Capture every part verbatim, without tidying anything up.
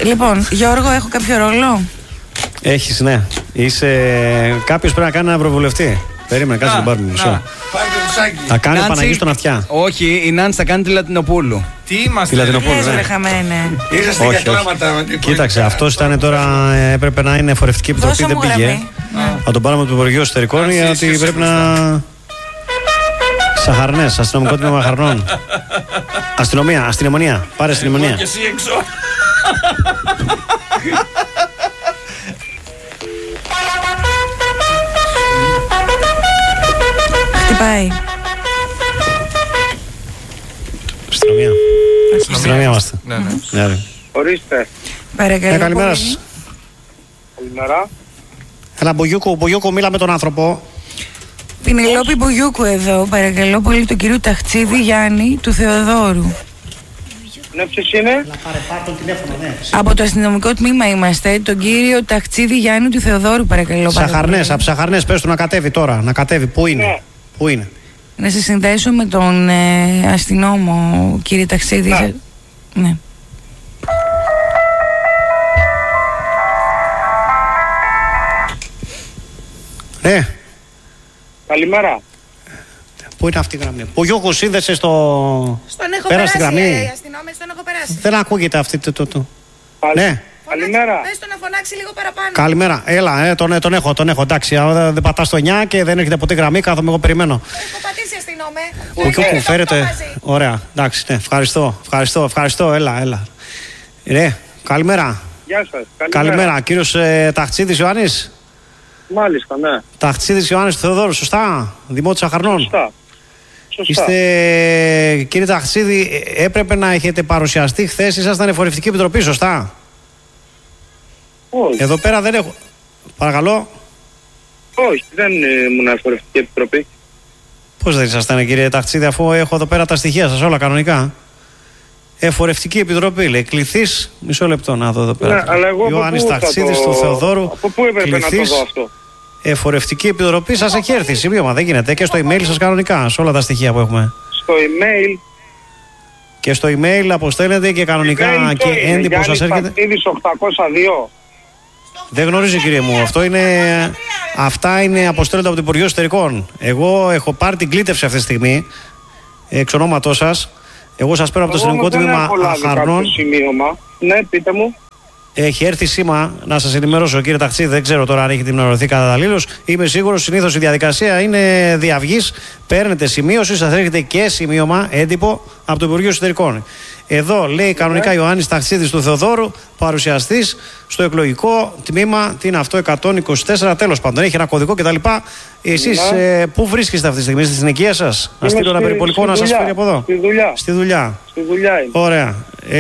Λοιπόν, Γιώργο, έχω κάποιο ρόλο? Έχεις, ναι. Είσαι... Κάποιος πρέπει να κάνει ένα ευρωβουλευτή. Περίμενε, κάτσε τον πάρουμε μισό. Θα κάνει ο Παναγιώτης τον Αυτιά. Όχι, η Νάντση θα κάνει τη Λατινοπούλου. Τι είμαστε, τη Λατινοπούλου, ναι. Χαμένε. Είσαστε για κλάματα. Κοίταξε, αυτός ήταν τώρα, έπρεπε να είναι φορευτική επιτροπή, δεν πήγε. Θα τον πάρουμε από το Υπουργείο Εσωτερικών γιατί πρέπει να... Σαχαρνές, αστυνομικό τμήμα Χαρνών. Αστυνομία, αστυνομονία. Πάρε αστυνομονία. Και εσύ έξω. Χτυπάει. Αστυνομία. Αστυνομία είμαστε. Ναι, ναι. Ορίστε. Παρακαλώ. Ε, καλημέρα σας. Καλημέρα. Έλα, Μπουγιούκου, Μπουγιούκου, μίλα με τον άνθρωπο. Πινελόπη Μπουγιούκου εδώ, παρακαλώ πολύ, τον κύριο Ταχτσίδη Γιάννη του Θεοδόρου. Ναι, ποιος είναι? Από το αστυνομικό τμήμα είμαστε, τον κύριο Ταχτσίδη Γιάννη του Θεοδόρου, παρακαλώ. Σαχαρνές, από Σαχαρνές, πες του να κατέβει τώρα, να κατέβει. Πού είναι, Ναι. πού είναι. Να σε συνδέσω με τον ε, αστυνόμο, κύριε Ταχτσίδη. Ναι. Ναι. Ναι. Καλημέρα. Πού είναι αυτή η γραμμή. Μπουγιούκου, σύνδεσε στο... Στον έχω Πέρασε τη περάσει, γραμμή. ε, αστυνόμες, τον έχω περάσει. Δεν ακούγεται αυτή το... το, το. Καλη- Ναι. Καλημέρα. Πες τον να φωνάξει λίγο παραπάνω. Καλημέρα. Έλα, ε, τον, τον έχω, τον έχω. Εντάξει, αν δεν, δεν πατάς το εννιά και δεν έρχεται ποτέ γραμμή, κάθομαι εγώ περιμένω. Έχω πατήσει, αστυνόμε. Μπουγιούκου, φέρετε. Ωραία, εντάξει, ναι. Ευχαριστώ, ευχαριστώ, ευχαριστώ. Έλα, έλα. Ναι, καλημέρα. Γεια σας. Καλημέρα, κύριος ε, Ταχτσίδης Ιωάννης. Μάλιστα, ναι. Ταχτσίδης Ιωάννης του Θεοδόρου, σωστά. Δημότης Σαχαρνών. Σωστά. Σωστά. Είστε, κύριε Ταχτσίδη, έπρεπε να έχετε παρουσιαστεί χθες, ήσασταν εφορευτική επιτροπή, σωστά. Όχι. Εδώ πέρα δεν έχω. Παρακαλώ. Όχι, δεν ήμουν εφορευτική επιτροπή. Πώς δεν ήσασταν, κύριε Ταχτσίδη, αφού έχω εδώ πέρα τα στοιχεία σας όλα κανονικά. Εφορευτική επιτροπή, λέει. Κληθής, μισό λεπτό να δω εδώ πέρα. Ναι, αλλά εγώ Ιωάννης από πού θα Ταχτσίδης το- του Θεοδόρου. Από πού έπρεπε να το Κληθής, δω αυτό? Εφορευτική επιτροπή, σας έχει έρθει σημείωμα, δεν γίνεται. Και στο email σας κανονικά, σε όλα τα στοιχεία που έχουμε. Στο email. Και στο email αποστέλλετε και κανονικά email και έντυπο σας έρχεται. Ταχτσίδης οκτακόσια δύο. Δεν γνωρίζω, κύριε μου. Αυτό είναι, αυτά είναι αποστέλλοντα από το Υπουργείο Εσωτερικών. Εγώ έχω πάρει την κλήτευση αυτή τη στιγμή, εξ ονόματός σας. Εγώ σας παίρνω από το Εγώ αστυνομικό όμως δεν τμήμα έχω λάβει Χαρνών. κάποιο σημείωμα. Ναι, πείτε μου. Έχει έρθει σήμα, να σας ενημερώσω, κύριε Ταχτσίδη, δεν ξέρω τώρα αν έχετε ενημερωθεί καταλήλως. Είμαι σίγουρος, συνήθως η διαδικασία είναι διαυγής. Παίρνετε σημείωση, σας έρχεται και σημείωμα, έντυπο από το Υπουργείο Εσωτερικών. Εδώ λέει κανονικά Ιωάννης Ταχτσίδης του Θεοδόρου, παρουσιαστής στο εκλογικό τμήμα, τι είναι αυτό, εκατόν είκοσι τέσσερα, τέλος πάντων. Έχει ένα κωδικό κτλ. Εσείς ε, πού βρίσκεστε αυτή τη στιγμή, στη συνοικία σας? Να στείλω ένα στη- περιπολικό στη να σας δουλειά. φέρει από εδώ. Στη δουλειά. Στη δουλειά. Στη δουλειά είμαι. Ωραία.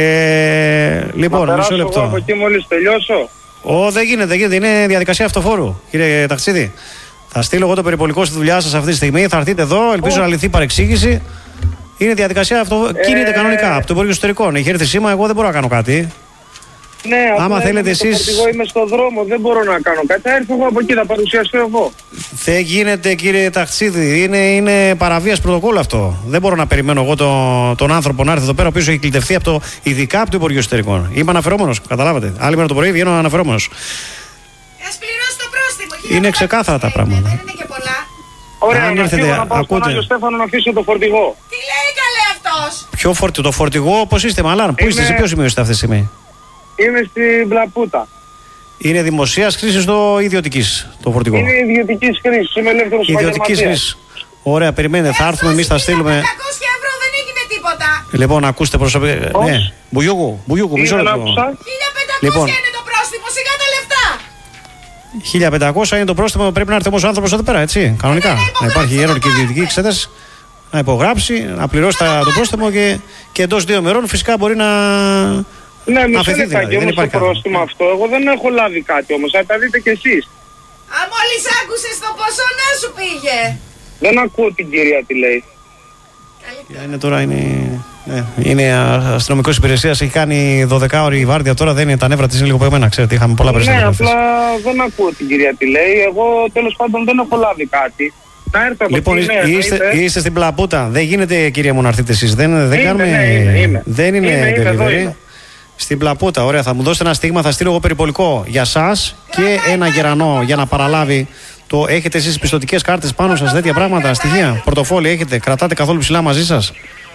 Ε, λοιπόν, Να μισό περάσω λεπτό. εγώ από εκεί μόλις τελειώσω. Ω, δεν γίνεται, δεν γίνεται. Είναι διαδικασία αυτοφόρου, κύριε Ταχτσίδη. Θα στείλω εγώ το περιπολικό στη δουλειά σας αυτή τη στιγμή. Θα έρθετε εδώ, ελπίζω να λυθεί η παρεξήγηση. Είναι διαδικασία αυτό. Ε... Κινείται κανονικά από το Υπουργείο Εσωτερικών. Έχει έρθει σήμα, εγώ δεν μπορώ να κάνω κάτι. Ναι, Άμα απλά θέλετε είμαι εσείς- στο φορτηγό, είμαι στο δρόμο, δεν μπορώ να κάνω κάτι. Θα έρθω εγώ από εκεί, θα παρουσιαστώ εγώ. Δεν γίνεται, κύριε Ταχτσίδη. Είναι, είναι παραβίαση πρωτοκόλλου αυτό. Δεν μπορώ να περιμένω εγώ το, τον άνθρωπο να έρθει εδώ πέρα, ο οποίος έχει κλητευτεί από το, ειδικά από το Υπουργείο Εσωτερικών. Είμαι αναφερόμενος, καταλάβατε. Άλλη μέρα το πρωί βγαίνω αναφερόμενος. Ας πληρώσει το πρόστιμο. Είναι ξεκάθαρα τα πράγματα. Δεν είναι και πολλά. Ωραία, Αν να έρθετε, φύγω να πάω στον ακούτε. Άγιο Στέφανο να αφήσω το φορτηγό. Τι λέει καλέ αυτός? Ποιο φορτηγό, το φορτηγό, πώς είστε, μαλάν, πού είστε, Είμαι- σε ποιο σημείο είστε αυτή τη στιγμή? Είμαι στην Πλαπούτα. Είναι δημοσίας χρήσης το ιδιωτικής το φορτηγό? Είναι ιδιωτική χρήση, είμαι ελεύθερος Ιδιωτικής επαγγελματίας. χρήσης. Ωραία, περιμένετε, θα έρθουμε εμείς, θα στείλουμε. πεντακόσια ευρώ δεν έγινε τίποτα. Λοιπόν, ακούστε προσωπικά. Πώς? Ναι, Μπουγιούκου, Μπουγιούκου, Τι μισό δεν λεπτό. άκουσα. χίλια πεντακόσια Λοιπόν. είναι το πρόστιμο, σιγά τα λεφτά. χίλια πεντακόσια είναι το πρόστιμο, πρέπει να έρθει όμως ο άνθρωπος εδώ πέρα, έτσι. Κανονικά. Να υπάρχει η ένορκη ιδιωτική εξέταση, να υπογράψει, να πληρώσει τα- το πρόστιμο και, και εντός δύο μερών φυσικά μπορεί να. Ναι, μισό αφαιθεί λεπτάκι δηλαδή, δεν όμως το υπάρχει πρόστιμο αυτό. Εγώ δεν έχω λάβει κάτι όμως, θα τα δείτε κι εσείς. Α, μόλις άκουσες το ποσό να σου πήγε. Δεν ακούω την κυρία τι λέει. Είναι τώρα, είναι, ναι, είναι αστυνομικός υπηρεσίας, έχει κάνει δώδεκα ώρη βάρδια τώρα, δεν είναι τα νεύρα της, είναι λίγο παιγμένα, ξέρετε, είχαμε πολλά Ναι, περισσότερα. απλά δεν ακούω την κυρία τι λέει. Εγώ τέλος πάντων δεν έχω λάβει κάτι. Να έρθω από Λοιπόν, εκεί, ναι, είστε, εννοείται. είστε στην Πλαπούτα. Δεν γίνεται, κυρία μου, να έρθετε εσείς. Δεν, δεν Είμαι, κάνουμε. ναι, είμαι, είμαι. Δεν είναι Είμαι, είμαι, εδώ delivery. είμαι. Στην Πλαπούτα, ωραία. Θα μου δώσετε ένα στίγμα, θα στείλω εγώ περιπολικό για σας και ένα γερανό για να παραλάβει. Το έχετε εσείς πιστωτικές κάρτες πάνω σας, τέτοια πράγματα, στοιχεία, πορτοφόλι έχετε, κρατάτε καθόλου ψηλά μαζί σας?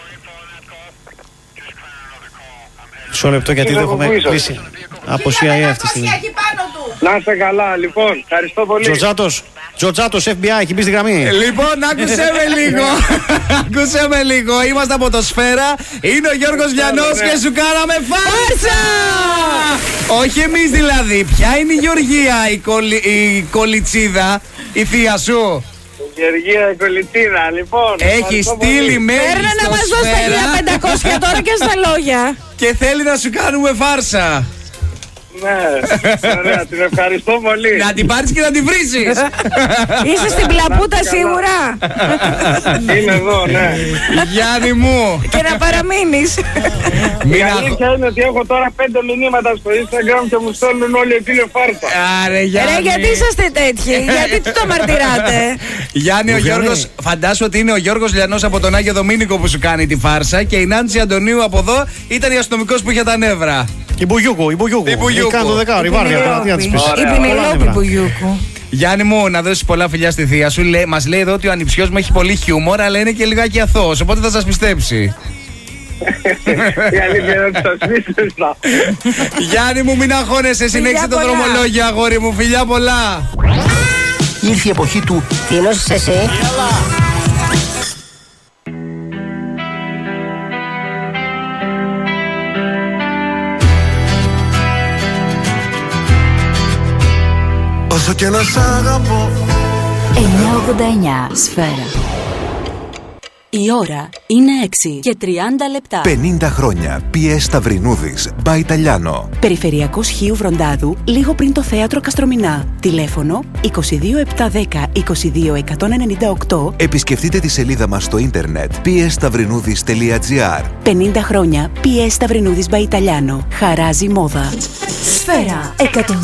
Μισό λεπτό γιατί δεν έχουμε κλείσει από σι άι έι αυτή τη στιγμή. Να είστε καλά, λοιπόν, ευχαριστώ πολύ. Τζοτζάτος, Τζοτζάτος, εφ μπι άι, έχει μπει στη γραμμή. Λοιπόν, άκουσε με λίγο. Άκουσε με λίγο. Είμαστε από το Σφαίρα. Είναι ο Γιώργος Λιανός και σου κάναμε φάρσα! Όχι εμείς δηλαδή. Ποια είναι η Γεωργία, η, κολι... η κολιτσίδα, η θεία σου? Γεωργία Κολιτσίδα, λοιπόν. Έχει στείλει mail Παίρνε να στο μας δώσει τα χίλια πεντακόσια τώρα και στα λόγια. και θέλει να σου κάνουμε φάρσα. Ναι, ωραία, την ευχαριστώ πολύ. Να την πάρεις και να την βρήσεις. Είσαι στην Πλαπούτα σίγουρα. Είμαι εδώ, ναι. Γιάννη μου. Και να παραμείνεις. Η Μην αγχω- αλήθεια είναι ότι έχω τώρα πέντε μηνύματα στο Instagram και μου στέλνουν όλοι ότι είναι φάρσα. Άρε Γιάννη. Ρε, γιατί είσαστε τέτοιοι, γιατί τι το μαρτυράτε? Γιάννη, ο Μου Γιώργος, φαίνεται. φαντάσου ότι είναι ο Γιώργος Λιανός από τον Άγιο Δομήνικο που σου κάνει τη φάρσα και η Νάντση Αντωνίου από εδώ ήταν η αστυνομικός που είχε τα νεύρα. Η Μπουγιούκου, η Μπουγιούκου. Η Μπουγιούκου. Κάνει το δεκάωρο, η Βάρδια, κρατία της πίσω. Η Πινελόπη Μπουγιούκου. Γιάννη μου, να δώσεις πολλά φιλιά στη θεία σου. Λέ, μας λέει εδώ ότι ο ανιψιός μου έχει πολύ χιούμορ, αλλά είναι και λιγάκι αθώος, οπότε θα σας πιστέψει. Η αλήθεια είναι ότι σας πίστευα. Γιάννη μου, μην αγχώνεσαι, συνέχισε το πολλά. δρομολόγιο, αγόρι μου, φιλιά πολλά. Ήρθε η εποχή του «Τι νόσησες εσύ?» Όσο και να σ' αγαπώ. εννιακόσια ογδόντα εννιά Σφαίρα. Η ώρα είναι έξι και τριάντα λεπτά. πενήντα χρόνια. πι ες Σταυρινούδης. By Italiano. Περιφερειακός Χίου Βροντάδου, λίγο πριν το θέατρο Καστρομηνά. Τηλέφωνο είκοσι δύο επτακόσια δέκα είκοσι δύο εκατόν ενενήντα οκτώ. Επισκεφτείτε τη σελίδα μας στο ίντερνετ πι ες σταυρινούδης τελεία τζι άρ. πενήντα χρόνια πι ες Σταυρινούδης by Italiano. Χαράζει μόδα. Σφαίρα εκατόν